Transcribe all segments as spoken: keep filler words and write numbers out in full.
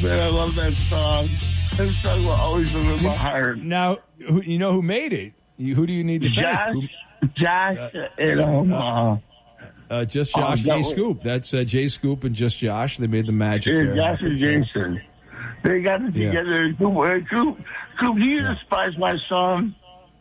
man. I love that song. That song will always live in my heart. Now, who, you know who made it? You, who do you need to Josh, thank? Who, Josh, uh, and Omaha. Uh, just Josh, uh, Jay no. Scoop. That's uh, Jay Scoop and just Josh. They made the magic Yeah, there. Josh and Jason. They got it Yeah. together. Coop, uh, Coop, Coop, do you Yeah. despise my song?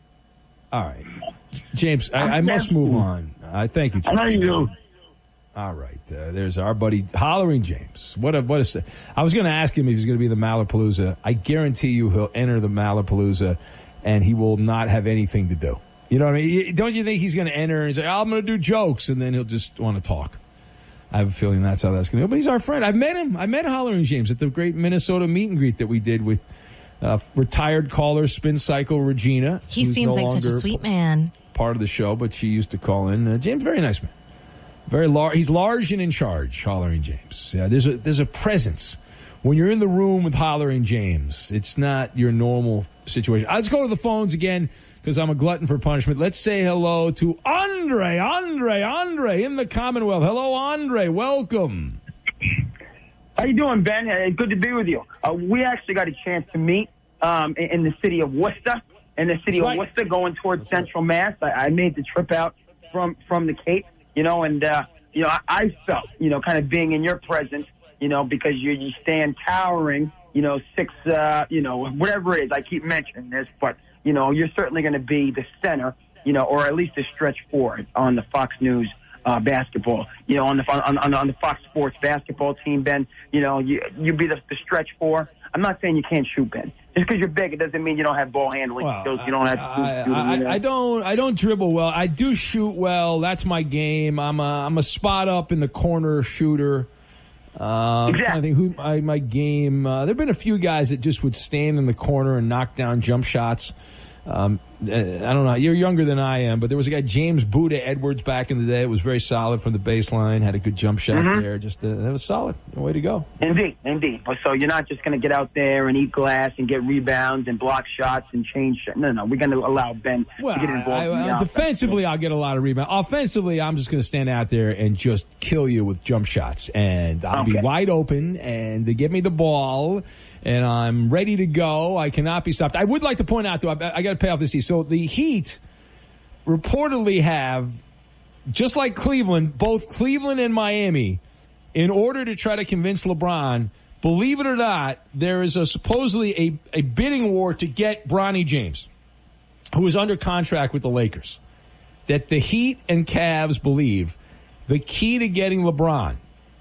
All right. James, I, I must move on. I thank you, I know James. you do. All right. Uh, there's our buddy Hollering James. What a, what a, I was going to ask him if he's going to be the Malapalooza. I guarantee you he'll enter the Malapalooza and he will not have anything to do. You know what I mean? Don't you think he's going to enter and say, oh, I'm going to do jokes, and then he'll just want to talk? I have a feeling that's how that's going to go. But he's our friend. I met him. I met Hollering James at the great Minnesota meet and greet that we did with uh, retired caller Spin Cycle Regina. He seems no like such a sweet man. Part of the show, but she used to call in. Uh, James, very nice man. Very large. He's large and in charge, Hollering James. Yeah, there's a there's a presence when you're in the room with Hollering James. It's not your normal situation. Let's go to the phones again because I'm a glutton for punishment. Let's say hello to Andre, Andre, Andre in the Commonwealth. Hello, Andre. Welcome. How you doing, Ben? Uh, good to be with you. Uh, we actually got a chance to meet um, in, in the city of Worcester. In the city Right. of Worcester, going towards Central Mass. I, I made the trip out from, from the Cape, you know, and, uh, you know, I, I felt, you know, kind of being in your presence, you know, because you, you stand towering, you know, six, uh, you know, whatever it is. I keep mentioning this, but, you know, you're certainly going to be the center, you know, or at least a stretch forward on the Fox News uh, basketball, you know, on the on, on, on the Fox Sports basketball team, Ben. You know, you you be the, the stretch four. I'm not saying you can't shoot, Ben. Just because you're big, it doesn't mean you don't have ball handling Well, skills. You don't have. I, to, I, you know. I, I don't. I don't dribble well. I do shoot well. That's my game. I'm a. I'm a spot up in the corner shooter. Uh, I'm Exactly. trying to think who my, my game. Uh, there've been a few guys that just would stand in the corner and knock down jump shots. Um, I don't know. You're younger than I am, but there was a guy, James Buddha Edwards, back in the day. It was very solid from the baseline. Had a good jump shot Mm-hmm. there. Just uh, that was solid. Way to go. Indeed, indeed. But so you're not just going to get out there and eat glass and get rebounds and block shots and change shot. No, no, we're going to allow Ben Well, to get involved. I, in the I, offense. defensively, I'll get a lot of rebounds. Offensively, I'm just going to stand out there and just kill you with jump shots, and I'll be Okay. wide open, and they give me the ball, and I'm ready to go. I cannot be stopped. I would like to point out, though, I, I got to pay off this team. So the Heat reportedly have, just like Cleveland, both Cleveland and Miami, in order to try to convince LeBron, believe it or not, there is a supposedly a, a bidding war to get Bronny James, who is under contract with the Lakers. That the Heat and Cavs believe the key to getting LeBron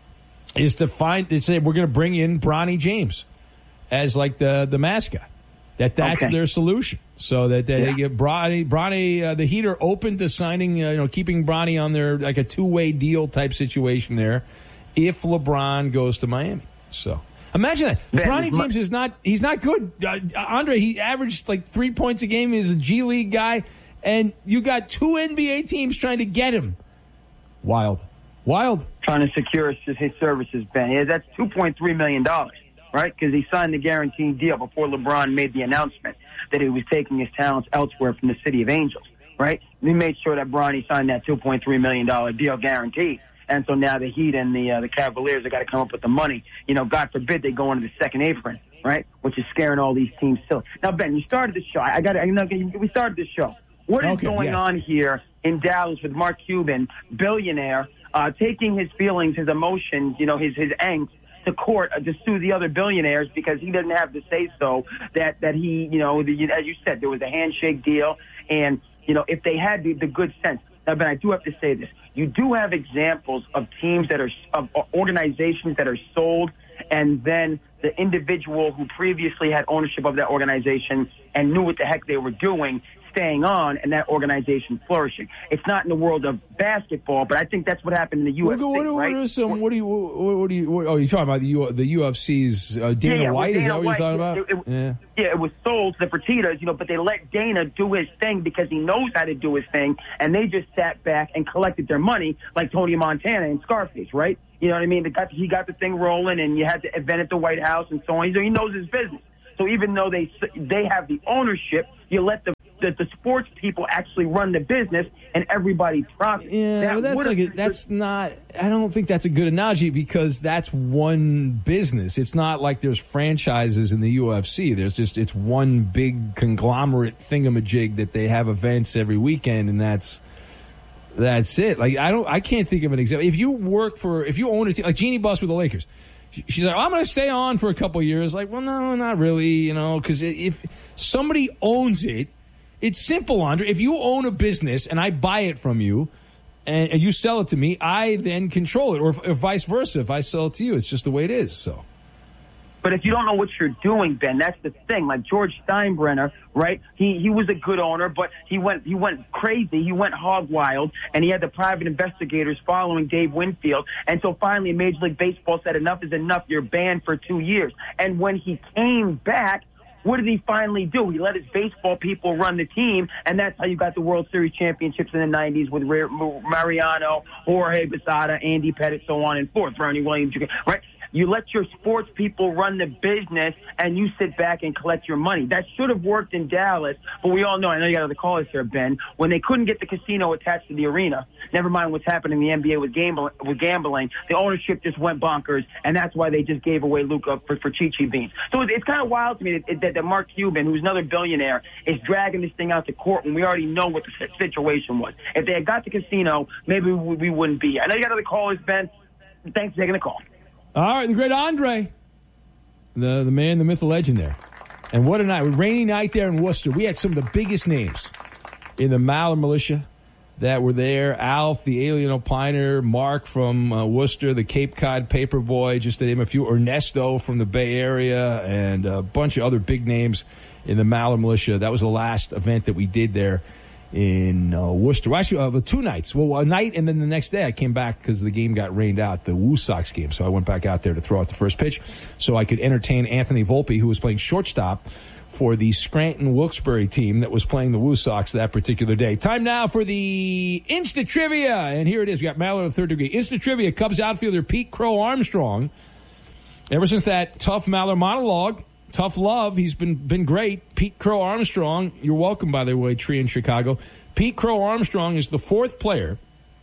is to find, they say, we're going to bring in Bronny James as like the, the mascot. That that's Okay. their solution. So that they, Yeah. they get Bronny, Bronny uh, the Heat are open to signing, uh, you know, keeping Bronny on their, like a two-way deal type situation there if LeBron goes to Miami. So imagine that. Ben, Bronny my- James is not, he's not good. Uh, Andre, he averaged like three points a game. He's a G League guy. And you got two N B A teams trying to get him. Wild. Wild. Trying to secure his, his services, Ben. Yeah, that's two point three million dollars, right? Because he signed the guaranteed deal before LeBron made the announcement that he was taking his talents elsewhere from the City of Angels, right? We made sure that Bronny signed that two point three million dollars deal guaranteed. And so now the Heat and the uh, the Cavaliers have got to come up with the money. You know, God forbid they go into the second apron, right? Which is scaring all these teams still. Now, Ben, you started the show. I got to, you know, we started the show. What is Okay, going yes. on here in Dallas with Mark Cuban, billionaire, uh, taking his feelings, his emotions, you know, his, his angst to court uh, to sue the other billionaires because he doesn't have to say so that, that he, you know, the, as you said, there was a handshake deal. And, you know, if they had the, the good sense. Now, Ben, I do have to say this. You do have examples of teams that are, of organizations that are sold, and then the individual who previously had ownership of that organization and knew what the heck they were doing staying on, and that organization flourishing. It's not in the world of basketball, but I think that's what happened in the U F C, What, what, right? what, are some, what do you? What, what do you? What, oh, you're talking about the U, the U F C's uh, Dana Yeah, yeah, White? with Is that Dana what White, you're talking about? it- it- yeah. Yeah, it was sold to the Fertittas, you know, but they let Dana do his thing because he knows how to do his thing, and they just sat back and collected their money like Tony Montana and Scarface, right? You know what I mean? They got, he got the thing rolling, and you had the event at the White House and so on. So he knows his business. So even though they they have the ownership, you let the that the sports people actually run the business and everybody profits. Yeah, that but that's like a, that's not. I don't think that's a good analogy because that's one business. It's not like there's franchises in the U F C. There's just it's one big conglomerate thingamajig that they have events every weekend, and that's that's it. Like I don't, I can't think of an example. If you work for, if you own a team, like Jeannie Buss with the Lakers, she's like, oh, I'm going to stay on for a couple of years. Like, well, no, not really, you know, because if somebody owns it. It's simple, Andre. If you own a business and I buy it from you and, and you sell it to me, I then control it. Or, if, or vice versa. If I sell it to you, it's just the way it is. So, But if you don't know what you're doing, Ben, that's the thing. Like George Steinbrenner, right? He he was a good owner, but he went he went crazy. He went hog wild, and he had the private investigators following Dave Winfield. And so finally, Major League Baseball said, enough is enough. You're banned for two years. And when he came back, what did he finally do? He let his baseball people run the team, and that's how you got the World Series championships in the nineties with Mariano, Jorge Posada, Andy Pettitte, so on and forth, Bernie Williams, right? You let your sports people run the business, and you sit back and collect your money. That should have worked in Dallas, but we all know, I know you got other callers here, Ben, when they couldn't get the casino attached to the arena, never mind what's happening in the N B A with gambling, with gambling the ownership just went bonkers, and that's why they just gave away Luka for, for Chi Chi beans. So it's, it's kind of wild to me that, that, that Mark Cuban, who's another billionaire, is dragging this thing out to court when we already know what the situation was. If they had got the casino, maybe we, we wouldn't be here. I know you got other callers, Ben. Thanks for taking the call. All right, the great Andre, the the man, the myth, the legend there. And what a night. A rainy night there in Worcester. We had some of the biggest names in the Maller Militia that were there. Alf, the alien opiner, Mark from uh, Worcester, the Cape Cod Paperboy, just to name a few, Ernesto from the Bay Area, and a bunch of other big names in the Maller Militia. That was the last event that we did there in uh, Worcester. Well, actually, uh, two nights. Well, a night, and then the next day I came back because the game got rained out, the Woo Sox game. So I went back out there to throw out the first pitch so I could entertain Anthony Volpe, who was playing shortstop for the Scranton Wilkes-Barre team that was playing the Woo Sox that particular day. Time now for the Insta Trivia. And here it is. We got Maller of the third degree. Insta Trivia. Cubs outfielder Pete Crow Armstrong. Ever since that tough Maller monologue, tough love, he's been been great. Pete Crow Armstrong, you're welcome, by the way, Tree in Chicago. Pete Crow Armstrong is the fourth player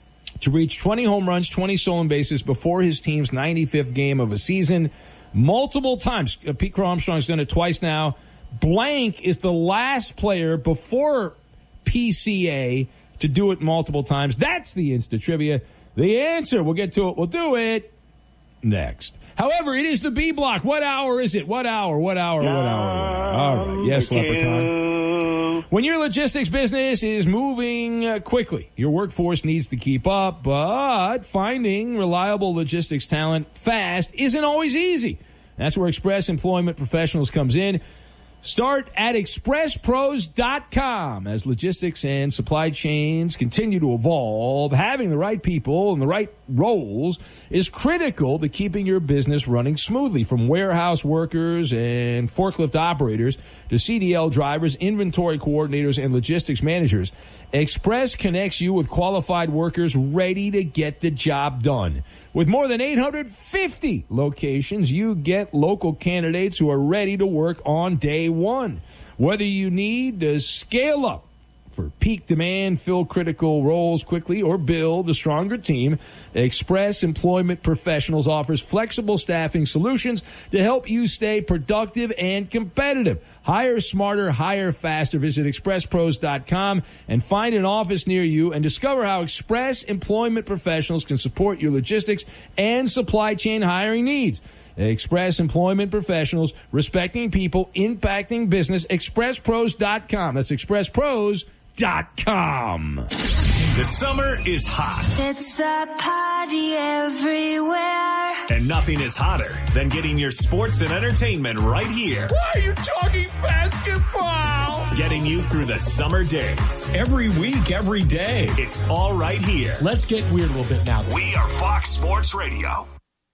to reach twenty home runs, twenty stolen bases before his team's ninety-fifth game of a season. Multiple times. Uh, Pete Crow Armstrong's done it twice now. Blank is the last player before P C A to do it multiple times. That's the Insta Trivia. The answer, we'll get to it. We'll do it next. However, it is the B block. What hour is it? What hour? What hour? What hour? All right. Yes, Leprechaun. When your logistics business is moving uh, quickly, your workforce needs to keep up, but finding reliable logistics talent fast isn't always easy. That's where Express Employment Professionals comes in. Start at express pros dot com. As logistics and supply chains continue to evolve, having the right people and the right roles is critical to keeping your business running smoothly. From warehouse workers and forklift operators to C D L drivers, inventory coordinators, and logistics managers, Express connects you with qualified workers ready to get the job done. With more than eight hundred fifty locations, you get local candidates who are ready to work on day one. Whether you need to scale up for peak demand, fill critical roles quickly, or build a stronger team, Express Employment Professionals offers flexible staffing solutions to help you stay productive and competitive. Hire smarter, hire faster. Visit express pros dot com and find an office near you and discover how Express Employment Professionals can support your logistics and supply chain hiring needs. Express Employment Professionals, respecting people, impacting business. express pros dot com. That's express pros dot com. The summer is hot. It's a party everywhere. And nothing is hotter than getting your sports and entertainment right here. Why are you talking basketball? Getting you through the summer days. Every week, every day. It's all right here. Let's get weird a little bit now. We are Fox Sports Radio.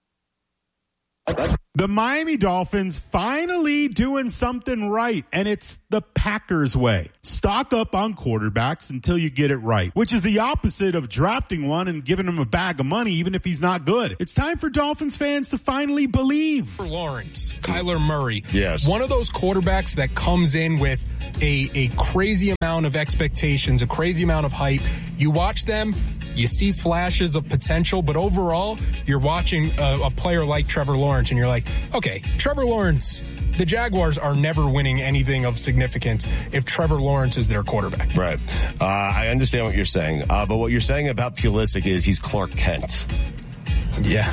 The Miami Dolphins finally doing something right, and it's the Packers way. Stock up on quarterbacks until you get it right, which is the opposite of drafting one and giving him a bag of money even if he's not good. It's time for Dolphins fans to finally believe. For Lawrence, Kyler Murray. Yes. One of those quarterbacks that comes in with a, a crazy amount of expectations, a crazy amount of hype. You watch them, you see flashes of potential, but overall, you're watching a, a player like Trevor Lawrence, and you're like, okay, Trevor Lawrence, the Jaguars are never winning anything of significance if Trevor Lawrence is their quarterback. Right. Uh, I understand what you're saying, uh, but what you're saying about Pulisic is he's Clark Kent. Yeah.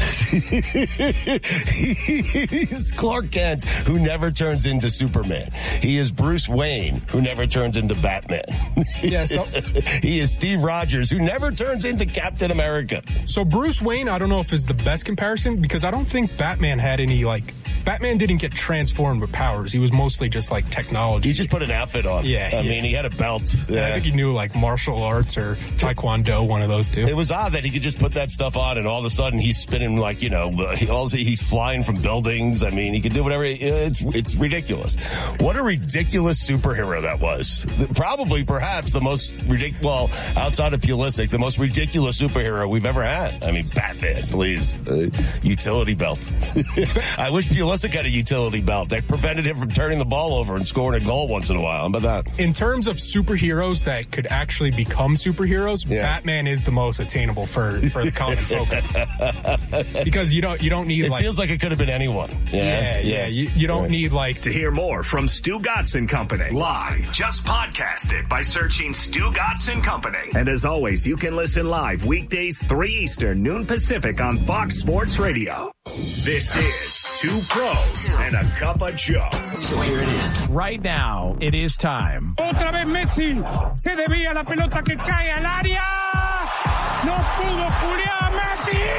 He's Clark Kent, who never turns into Superman. He is Bruce Wayne, who never turns into Batman. Yeah, so he is Steve Rogers, who never turns into Captain America. So Bruce Wayne, I don't know if is the best comparison, because I don't think Batman had any, like, Batman didn't get transformed with powers. He was mostly just, like, technology. He just put an outfit on. Yeah. I yeah. mean, he had a belt. Yeah. I think he knew, like, martial arts or Taekwondo, one of those two. It was odd that he could just put that stuff on, and all of a sudden he's spinning, like, you know, he also, he's flying from buildings. I mean, he could do whatever. It's it's ridiculous. What a ridiculous superhero that was. Probably, perhaps, the most ridiculous, well, outside of Pulisic, the most ridiculous superhero we've ever had. I mean, Batman, please. Uh, utility belt. I wish Pulisic had a utility belt. That prevented him from turning the ball over and scoring a goal once in a while. How about that? In terms of superheroes that could actually become superheroes, yeah. Batman is the most attainable for, for the common folk. Because you don't you don't need it like... It feels like it could have been anyone. Yeah, yeah. Yes. yeah. You, you don't right. need like... To hear more from Stu Gotson Company live, just podcast it by searching Stu Gotson Company. And as always, you can listen live weekdays three Eastern, noon Pacific on Fox Sports Radio. This is Two Pros and a Cup of Joe. So here it is. Right now, it is time. Otra vez Messi. Se debía la pelota que cae al área. No pudo Julián Messi.